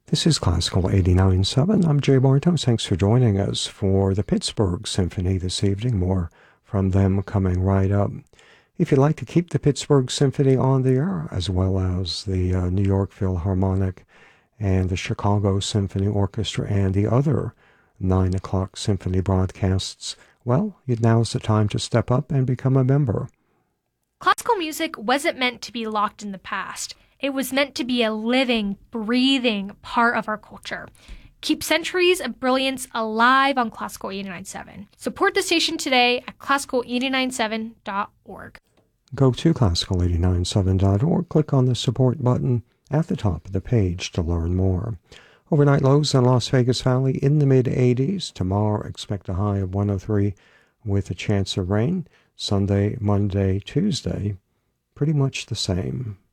This is Classical 89.7. I'm Jay Bartos. Thanks for joining us for the Pittsburgh Symphony this evening. More from them coming right up. If you'd like to keep the Pittsburgh Symphony on the air, as well as the New York Philharmonic and the Chicago Symphony Orchestra and the other 9 o'clock symphony broadcasts, well, now's the time to step up and become a member. Classical music wasn't meant to be locked in the past. It was meant to be a living, breathing part of our culture. Keep centuries of brilliance alive on Classical 89.7. Support the station today at classical897.org. Go to classical897.org, click on the support button at the top of the page to learn more. Overnight lows in Las Vegas Valley in the mid-80s. Tomorrow, expect a high of 103 with a chance of rain. Sunday, Monday, Tuesday, pretty much the same.